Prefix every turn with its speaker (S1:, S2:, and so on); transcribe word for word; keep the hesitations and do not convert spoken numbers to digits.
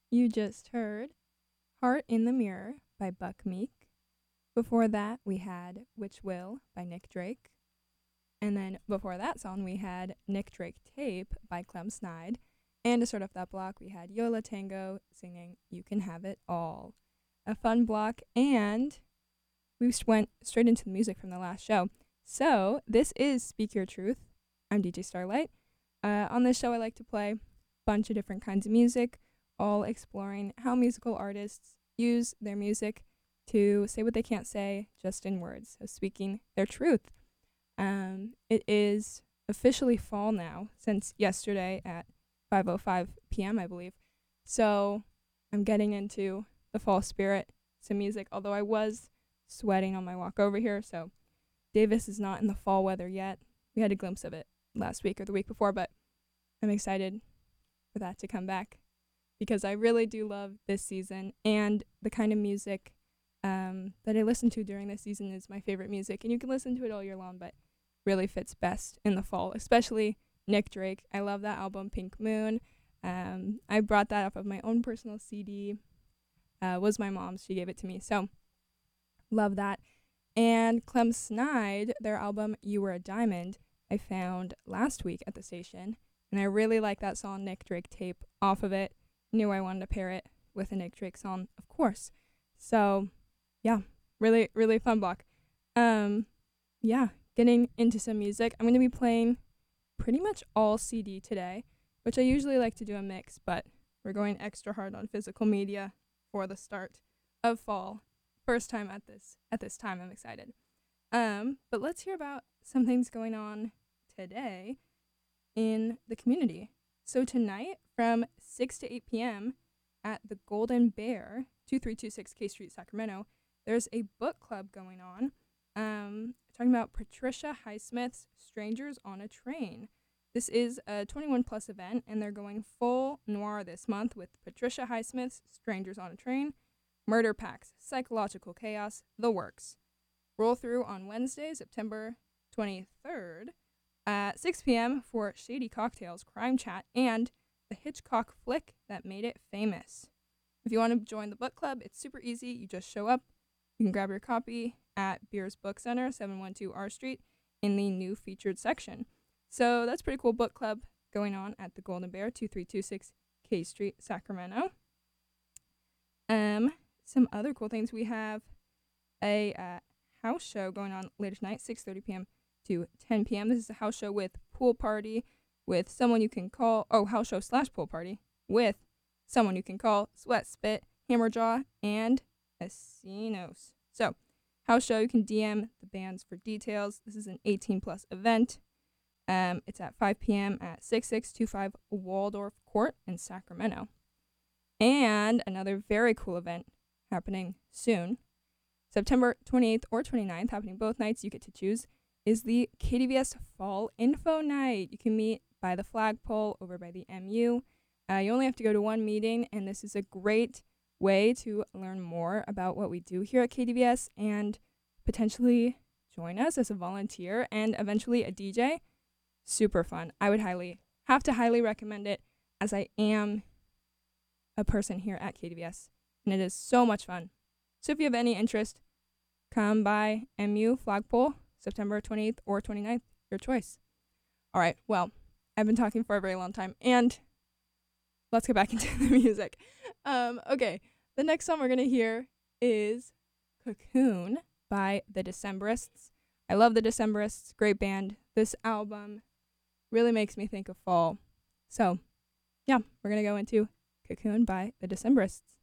S1: You just heard Heart in the Mirror by Buck Meek. Before that, we had Which Will by Nick Drake. And then before that song, we had Nick Drake Tape by Clem Snide. And to start off that block, we had Yola Tango singing You Can Have It All. A fun block, and we went straight into the music from the last show. So this is Speak Your Truth. I'm D J Starlight. Uh, on this show, I like to play a bunch of different kinds of music, all exploring how musical artists use their music to say what they can't say just in words, so speaking their truth. Um, it is officially fall now, since yesterday at five oh five p.m., I believe. So I'm getting into the fall spirit, some music, although I was sweating on my walk over here, so Davis is not in the fall weather yet. We had a glimpse of it last week or the week before, but I'm excited for that to come back because I really do love this season, and the kind of music um, that I listen to during this season is my favorite music, and you can listen to it all year long, but really fits best in the fall, especially Nick Drake. I love that album, Pink Moon. Um, I brought that off of my own personal C D. Uh, was my mom's. She gave it to me, so love that. And Clem Snide, their album You Were a Diamond, I found last week at the station, and I really like that song Nick Drake Tape off of it. Knew I wanted to pair it with a Nick Drake song, of course. So, yeah, really, really fun block. Um, yeah, getting into some music. I'm going to be playing pretty much all C D today, which I usually like to do a mix, but we're going extra hard on physical media for the start of fall. First time at this at this time. I'm excited. Um, but let's hear about some things going on today in the community. So tonight from six to eight p.m. at the Golden Bear, two three two six K Street, Sacramento, there's a book club going on. Um, talking about Patricia Highsmith's Strangers on a Train. This is a twenty-one plus event, and they're going full noir this month with Patricia Highsmith's Strangers on a Train, Murder Packs, Psychological Chaos, The Works. Roll through on Wednesday, September twenty-third at six p.m. for Shady Cocktails, Crime Chat, and the Hitchcock flick that made it famous. If you want to join the book club, it's super easy. You just show up. You can grab your copy at Beers Book Center, seven one two R Street, in the new featured section. So that's a pretty cool book club going on at the Golden Bear, two three two six K Street, Sacramento. Um, some other cool things. We have a uh, house show going on later tonight, six thirty p.m. to ten p.m. This is a house show with pool party with someone you can call, oh, house show slash pool party with someone you can call Sweat Spit, Hammerjaw, and Asinos. So, house show, you can D M the bands for details. This is an eighteen plus event. Um, it's at five p.m. at six six two five Waldorf Court in Sacramento. And another very cool event happening soon, September twenty-eighth or twenty-ninth, happening both nights, you get to choose, is the K D V S Fall Info Night. You can meet by the flagpole over by the M U. Uh, you only have to go to one meeting, and this is a great way to learn more about what we do here at K D V S and potentially join us as a volunteer and eventually a D J. Super fun. I would highly, have to highly recommend it, as I am a person here at K D V S, and it is so much fun. So if you have any interest, come by M U Flagpole, September twenty-eighth or twenty-ninth, your choice. All right, well, I've been talking for a very long time, and let's get back into the music. Um, okay, the next song we're going to hear is Cocoon by The Decemberists. I love The Decemberists, great band. This album really makes me think of fall. So, yeah, we're going to go into Cocoon by The Decemberists.